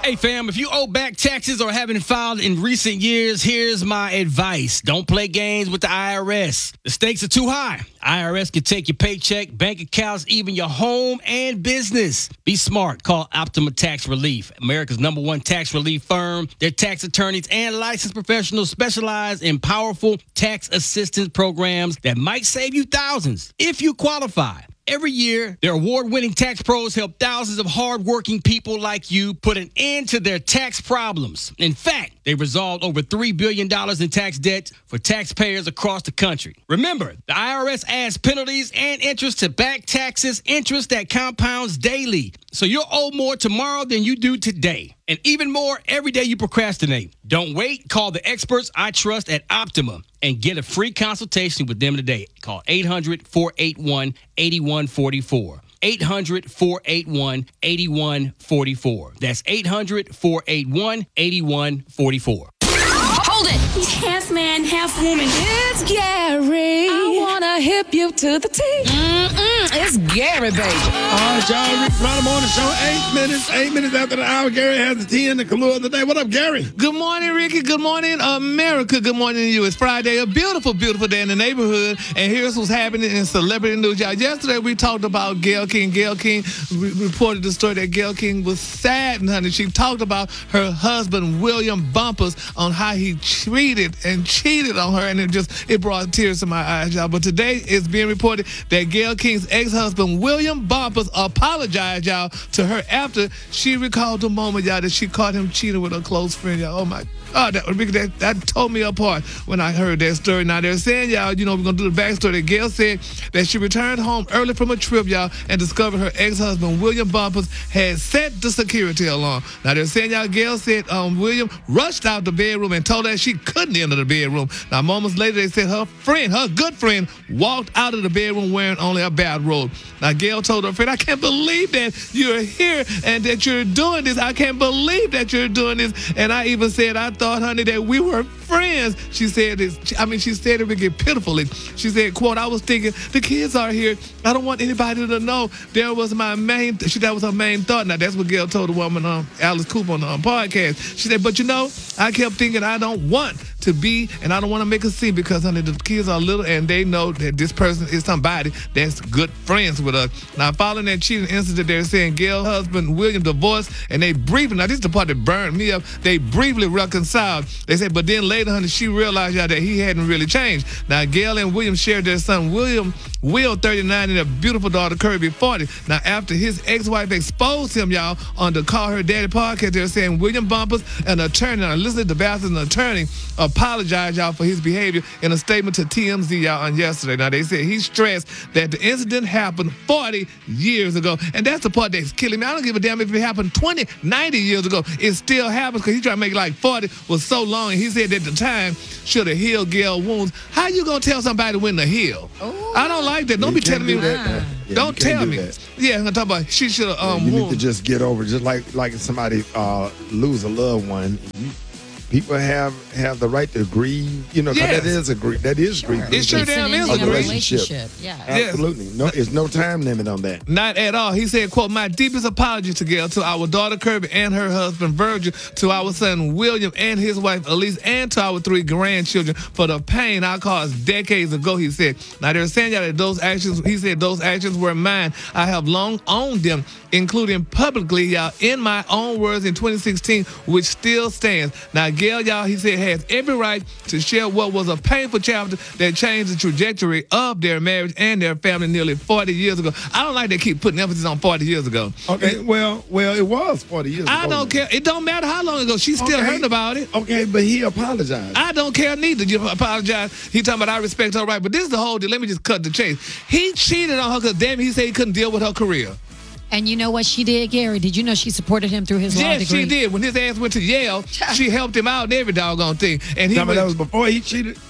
Hey, fam, if you owe back taxes or haven't filed in recent years, here's my advice. Don't play games with the IRS. The stakes are too high. IRS can take your paycheck, bank accounts, even your home and business. Be smart. Call Optima Tax Relief, America's #1 tax relief firm. Their tax attorneys and licensed professionals specialize in powerful tax assistance programs that might save you thousands if you qualify. Every year, their award-winning tax pros help thousands of hard-working people like you put an end to their tax problems. In fact, they resolved over $3 billion in tax debt for taxpayers across the country. Remember, the IRS adds penalties and interest to back taxes, interest that compounds daily. So you'll owe more tomorrow than you do today. And even more every day you procrastinate. Don't wait. Call the experts I trust at Optima and get a free consultation with them today. Call 800-481-8144. 800-481-8144. That's 800-481-8144. Hold it! He's half man, half woman. It's Gary. I wanna hip you to the T. It's Gary, baby. All right, y'all. Rick Friday Morning Show. 8 minutes after the hour. Gary has the tea and the Kahlua of the day. What up, Gary? Good morning, Ricky. Good morning, America. Good morning to you. It's Friday, a beautiful, beautiful day in the neighborhood. And here's what's happening in celebrity news, y'all. Yesterday, we talked about Gayle King. Gayle King reported the story that Gayle King was saddened, honey. She talked about her husband, William Bumpus, on how he treated and cheated on her. And it brought tears to my eyes, y'all. But today, it's being reported that Gayle King's ex-husband, William Bumpus, apologized, y'all, to her after she recalled the moment, y'all, that she caught him cheating with a close friend, y'all. Oh, my God, that tore me apart when I heard that story. Now, they're saying, y'all, we're going to do the backstory. That Gayle said that she returned home early from a trip, y'all, and discovered her ex-husband, William Bumpus, had set the security alarm. Now, they're saying, y'all, Gayle said William rushed out the bedroom and told her she couldn't enter the bedroom. Now, moments later, they said her good friend, walked out of the bedroom wearing only a bathrobe. Now, Gayle told her friend, I can't believe that you're here and that you're doing this. I can't believe that you're doing this. And I even said, I thought, honey, that we were friends. She said this. She said it really pitifully. She said, quote, I was thinking, the kids are here. I don't want anybody to know. That was her main thought. Now, that's what Gayle told the woman, Alice Cooper, on the podcast. She said, but I kept thinking I don't want to be, and I don't want to make a scene because, honey, the kids are little and they know that this person is somebody that's good friends with us. Now, following that cheating incident, they're saying Gayle's husband, William, divorced, and they briefly, now this is the part that burned me up, they briefly reconciled. They said, but then later, honey, she realized, y'all, that he hadn't really changed. Now, Gayle and William shared their son, Will, 39, and their beautiful daughter, Kirby, 40. Now, after his ex-wife exposed him, y'all, on the Call Her Daddy podcast, they're saying William Bumpus, an attorney, now listen to the bastard, an attorney, apologized, y'all, for his behavior in a statement to TMZ, y'all, on yesterday. Now, they said he stressed that the incident happened 40 years ago. And that's the part that's killing me. I don't give a damn if it happened 20, 90 years ago. It still happens because he tried to make it like 40 was so long. And he said that the time should have healed Gayle's wounds. How you going to tell somebody when to heal? Ooh. I don't like that. Don't be telling me that. Don't tell me. That. Yeah, I'm talking about she should have you need to just get over it. Just like if somebody lose a loved one. People have the right to grieve, because that is grief. It sure damn is a relationship. Yeah. Absolutely. No, it's no time limit on that. Not at all. He said, quote, my deepest apologies to Gayle, to our daughter Kirby and her husband Virgil, to our son William and his wife Elise, and to our 3 grandchildren for the pain I caused decades ago, he said. Now, they're saying that those actions were mine. I have long owned them, including publicly, y'all, in my own words in 2016, which still stands. Now, Gayle, y'all, he said, has every right to share what was a painful chapter that changed the trajectory of their marriage and their family nearly 40 years ago. I don't like they keep putting emphasis on 40 years ago. Okay, well, it was 40 years ago. I don't care. It don't matter how long ago. She's still hurting about it. Okay, but he apologized. I don't care neither. You apologize. He talking about I respect her right. But this is the whole deal. Let me just cut the chase. He cheated on her because, damn, he said he couldn't deal with her career. And you know what she did, Gary? Did you know she supported him through his law degree? Yes, she did. When his ass went to Yale, she helped him out in every doggone thing. And that was before he cheated?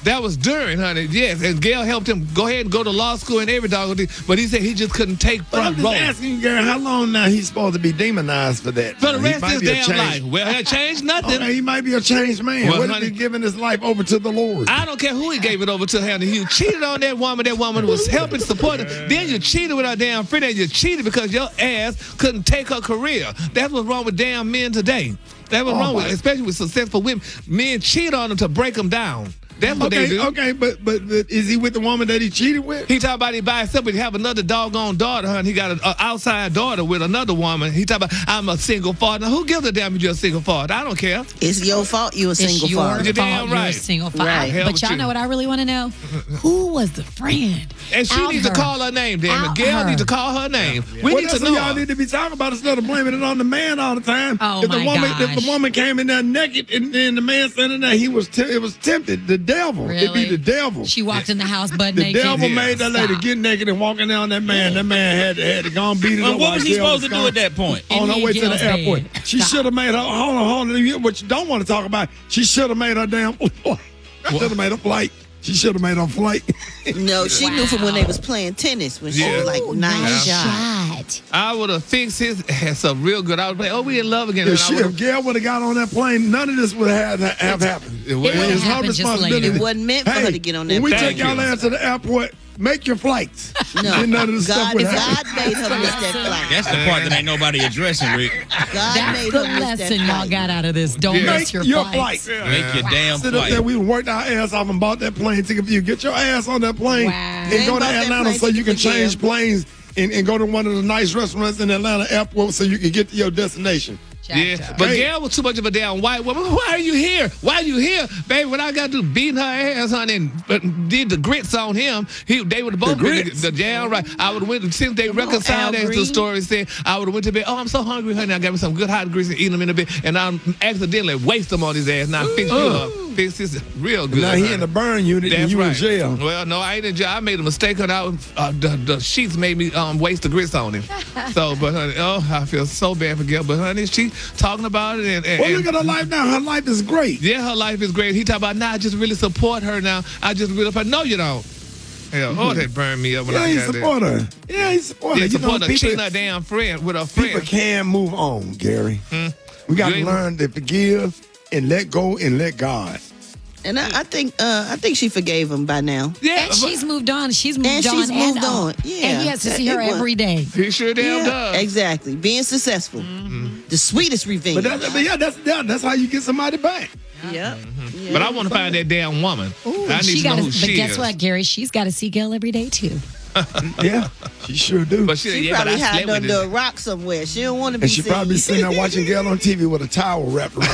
That was during, honey. Yes, and Gail helped him go ahead and go to law school and every dog thing. But he said he just couldn't take But I'm front just row asking you, Gary, how long now he's supposed to be demonized for that? for the He rest might of his be a damn changed- life. Well, he changed nothing. Okay, he might be a changed man. Well, What if honey- he's giving his life over to the Lord? I don't care who he gave it over to. Him. He cheated on that woman. That woman was helping support her. Then you cheated with her damn friend, and you cheated because your ass couldn't take her career. That's what's wrong with damn men today. That's what's wrong with, especially with successful women. Men cheat on them to break them down. That's what they do. Okay, but is he with the woman that he cheated with? He talk about he by himself, but he have another doggone daughter, honey. He got an outside daughter with another woman. He talk about, I'm a single father. Now, who gives a damn if you're a single father? I don't care. It's your fault you a single father. You're damn You're a right. single father. Right. Hell But with y'all you. know what I really want to know? Who was the friend? And she Out needs to her. call her name, damn it. Out Gail her. needs to call her name. We Well, need to that's know what y'all her. need to be talking about instead of blaming it on the man all the time. Oh, if the my woman, gosh. if the woman came in there naked and then the man standing there, it was tempted. The devil. It'd be Really? the devil. She walked in the house butt The naked. devil made that lady Stop. get naked and walking down that man. That man had to go and beat it Well, up. what while was he Gail supposed to do gone at that point? On her In way to Gail's the airport. bed. She Stop. should have made her, hold on. What you don't want to talk about, she should have made her damn flight. Should have made a flight. She should have made her flight. No, she knew from when they was playing tennis when she Yeah. was like 9 Nice shots. shot. I would have fixed his ass up real good. I would be like, we in love again. If, And I she, would've- if Gail would have got on that plane, none of this would have happened. It would've It's her happened just responsibility. later. It wasn't meant for her to get on that When we plane. take y'all Thank you. ass to the airport, make your flights. No, Then none of this stuff God, would happen. God made her miss that flight. That's the part that ain't nobody addressing, Rick. God That's made the her miss that lesson y'all flight. got out of this. Don't Yeah. miss Make your your flights. flight. Make your damn Sit up there, flight. we worked our ass off and bought that plane ticket for you. Get your ass on that plane Wow. and They go to bought that Atlanta plane so you ticket can for change Gail. planes and go to one of the nice restaurants in Atlanta airport so you can get to your destination. Yeah, but Hey. Gail was too much of a damn white woman. Why are you here? Why are you here, baby? When I got to beating her ass, honey, and did the grits on him, they would have both been grits? the damn right. I would have went since they reconciled Al as the Green. story said. I would have went to bed. Oh, I'm so hungry, honey. I got me some good hot grits and eat them in a bit, and I accidentally waste them on his ass. Now fix you up, fix this real good. Now he honey. in the burn unit and That's you right. in jail. Well, no, I ain't in jail. I made a mistake on the sheets made me waste the grits on him. So, but honey, I feel so bad for Gail. But honey, she talking about it and Well, look at her life now. Her life is great. yeah, her life is great. He talk about I just really support her now. I just really no, you don't. Hell, oh, that burned me up when Yeah, I he got there. support her. Yeah, he support her. Yeah, You know, support her cheating people, her damn friend with her people friend. can move on, Gary. We got You to ain't- learn to forgive and let go and let God. And I think she forgave him by now. Yeah, And she's moved on. She's moved And on. she's moved on. Yeah. And he has to see her It was- every day. he sure damn does. Exactly. Being successful. The sweetest revenge. But that's how you get somebody back. Yeah. But I want to find that damn woman. Ooh, I need she to know gotta, who but she guess is. what, Gary? She's got to see Gail every day too. Yeah, she sure do. But She yeah, but probably I hide slept with under a this. rock somewhere. She don't want to be And she seen. probably sitting there watching Gail on TV with a towel wrapped around.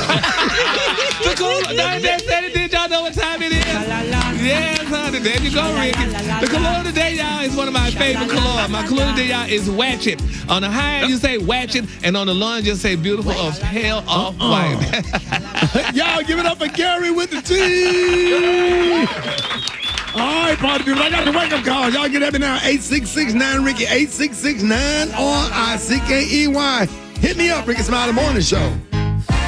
The cool, did y'all know what time it is? Yes, honey, there you go, Ricky. The cologne today, y'all, is one of my favorite cologne. My cologne today, y'all, is Watchet. On the high end, you say Watchet, and on the low end, you say Beautiful of Pale Off White. Y'all give it up for Gary with the T. All right, party people, I got the wake-up call. Y'all get at me now, 8669-RICKY, 8669-RICKEY. Hit me up, Ricky Smiley Morning Show.